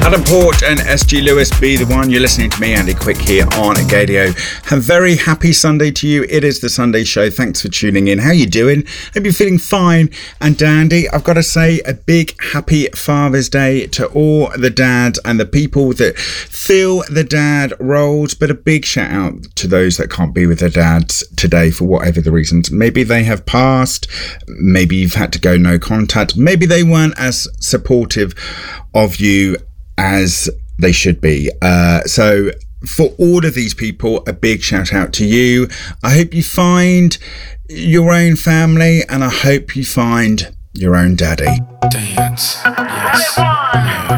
Adam Port and SG Lewis, Be The One. You're listening to me, Andy Quick, here on Gadio. A very happy Sunday to you. It is the Sunday show. Thanks for tuning in. How you doing? Hope you're feeling fine and dandy. I've got to say a big happy Father's Day to all the dads and the people that fill the dad roles, but a big shout out to those that can't be with their dads today for whatever the reasons. Maybe they have passed, maybe you've had to go no contact, maybe they weren't as supportive of you as they should be. So for all of these people, a big shout out to you. I hope you find your own family and I hope you find your own daddy. Dance, yes,